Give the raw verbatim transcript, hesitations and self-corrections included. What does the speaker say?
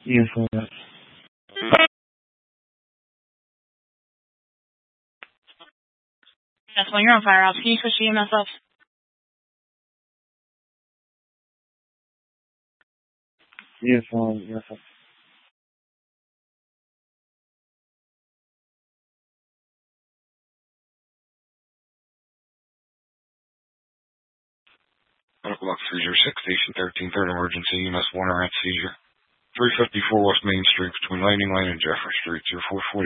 Yes, sir. That's when you're on fire ops. Can you switch to E M S ops? Yes, um, yes, sir. Medical Box three zero six, Station thirteen, third emergency, E M S one, at seizure. three fifty-four West Main Street, between Lightning Lane and Jeffrey Street, zero four four